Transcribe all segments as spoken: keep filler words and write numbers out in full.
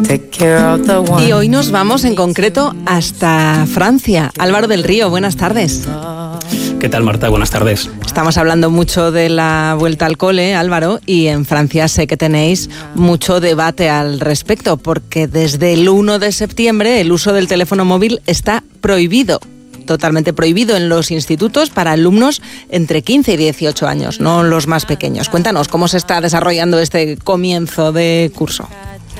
Y hoy nos vamos en concreto hasta Francia. Álvaro del Río, buenas tardes. ¿Qué tal, Marta? Buenas tardes. Estamos hablando mucho de la vuelta al cole, Álvaro, y en Francia sé que tenéis mucho debate al respecto, porque desde el uno de septiembre el uso del teléfono móvil está prohibido, totalmente prohibido en los institutos para alumnos entre quince y dieciocho años, no los más pequeños. Cuéntanos, ¿cómo se está desarrollando este comienzo de curso?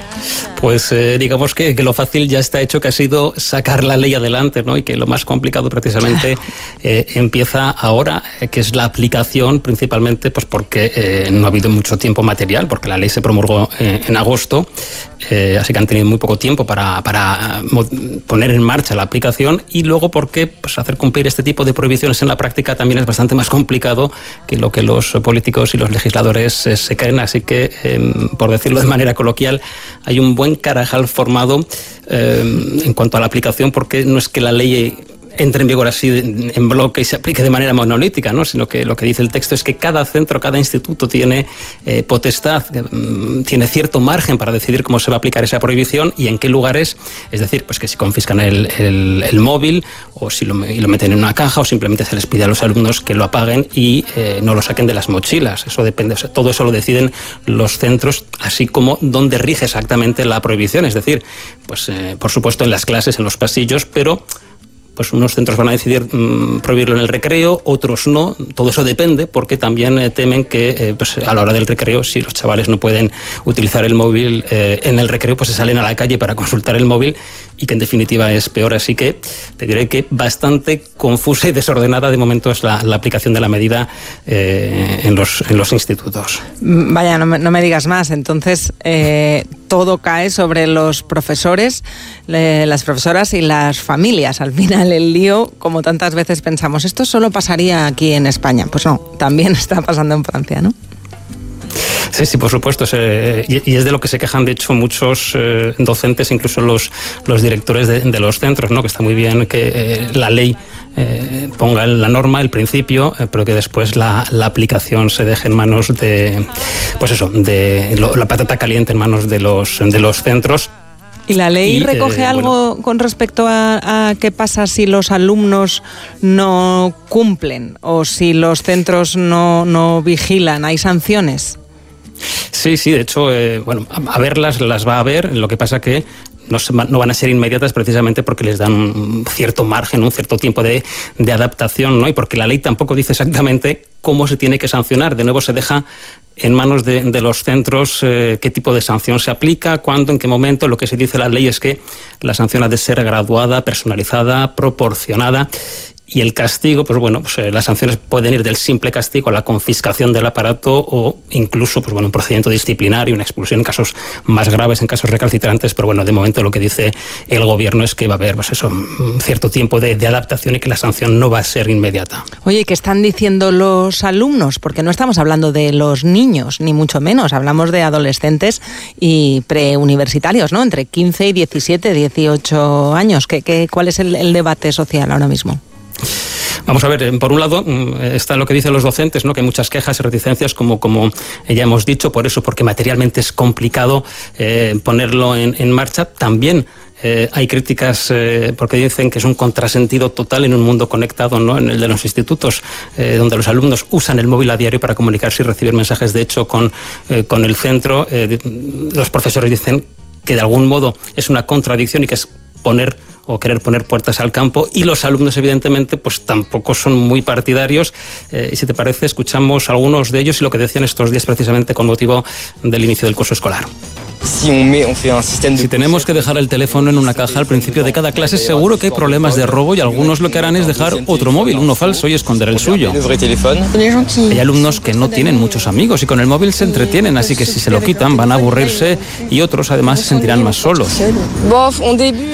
Pues eh, digamos que, que lo fácil ya está hecho, que ha sido sacar la ley adelante, ¿no? Y que lo más complicado precisamente eh, empieza ahora, eh, que es la aplicación, principalmente pues porque eh, no ha habido mucho tiempo material, porque la ley se promulgó eh, en agosto, eh, así que han tenido muy poco tiempo para, para poner en marcha la aplicación, y luego porque pues, hacer cumplir este tipo de prohibiciones en la práctica también es bastante más complicado que lo que los políticos y los legisladores eh, se creen, así que, eh, por decirlo de manera coloquial, hay un buen carajal formado eh, en cuanto a la aplicación, porque no es que la ley entre en vigor así en bloque y se aplique de manera monolítica, ¿no? Sino que lo que dice el texto es que cada centro, cada instituto tiene eh, potestad, eh, tiene cierto margen para decidir cómo se va a aplicar esa prohibición y en qué lugares. Es decir, pues que si confiscan el, el, el móvil o si lo, y lo meten en una caja, o simplemente se les pide a los alumnos que lo apaguen y eh, no lo saquen de las mochilas. Eso depende, o sea, todo eso lo deciden los centros, así como dónde rige exactamente la prohibición. Es decir, pues eh, por supuesto en las clases, en los pasillos, pero pues unos centros van a decidir mmm, prohibirlo en el recreo, otros no. Todo eso depende, porque también eh, temen que eh, pues a la hora del recreo, si los chavales no pueden utilizar el móvil eh, en el recreo, pues se salen a la calle para consultar el móvil, y que en definitiva es peor. Así que te diré que bastante confusa y desordenada de momento es la, la aplicación de la medida eh, en, los, en los institutos. Vaya, no me, no me digas más. Entonces, eh, todo cae sobre los profesores, le, las profesoras y las familias. Al final, el lío, como tantas veces pensamos, esto solo pasaría aquí en España. Pues no, también está pasando en Francia, ¿no? Sí, sí, por supuesto. Se, y, y es de lo que se quejan, de hecho, muchos eh, docentes, incluso los, los directores de, de los centros, ¿no? Que está muy bien que eh, la ley eh, ponga la norma, el principio, eh, pero que después la, la aplicación se deje en manos de, pues eso, de lo, la patata caliente en manos de los, de los centros. ¿Y la ley y, recoge eh, algo bueno, con respecto a, a qué pasa si los alumnos no cumplen o si los centros no, no vigilan? ¿Hay sanciones? Sí, sí, de hecho, eh, bueno, a, a verlas las va a haber, lo que pasa que no, se, no van a ser inmediatas precisamente porque les dan un cierto margen, un cierto tiempo de, de adaptación, ¿no? Y porque la ley tampoco dice exactamente cómo se tiene que sancionar. De nuevo se deja en manos de, de los centros eh, qué tipo de sanción se aplica, cuándo, en qué momento. Lo que se dice en la ley es que la sanción ha de ser graduada, personalizada, proporcionada. Y el castigo, pues bueno, pues eh, las sanciones pueden ir del simple castigo a la confiscación del aparato o incluso, pues bueno, un procedimiento disciplinario, una expulsión en casos más graves, en casos recalcitrantes. Pero bueno, de momento lo que dice el gobierno es que va a haber, pues eso, un cierto tiempo de, de adaptación y que la sanción no va a ser inmediata. Oye, ¿qué están diciendo los alumnos? Porque no estamos hablando de los niños, ni mucho menos. Hablamos de adolescentes y preuniversitarios, ¿no? Entre quince y diecisiete, dieciocho años. ¿Qué, qué, ¿Cuál es el, el debate social ahora mismo? Vamos a ver, por un lado está lo que dicen los docentes, ¿no? Que hay muchas quejas y reticencias, como, como ya hemos dicho, por eso, porque materialmente es complicado eh, ponerlo en, en marcha. También eh, hay críticas eh, porque dicen que es un contrasentido total en un mundo conectado, ¿no? En el de los institutos, eh, donde los alumnos usan el móvil a diario para comunicarse y recibir mensajes, de hecho, con, eh, con el centro. Eh, los profesores dicen que de algún modo es una contradicción y que es poner o querer poner puertas al campo, y los alumnos evidentemente pues tampoco son muy partidarios. Eh, y si te parece, escuchamos a algunos de ellos y lo que decían estos días precisamente con motivo del inicio del curso escolar. Si tenemos que dejar el teléfono en una caja al principio de cada clase, seguro que hay problemas de robo, y algunos lo que harán es dejar otro móvil, uno falso, y esconder el suyo. Hay alumnos que no tienen muchos amigos y con el móvil se entretienen, así que si se lo quitan van a aburrirse, y otros además se sentirán más solos.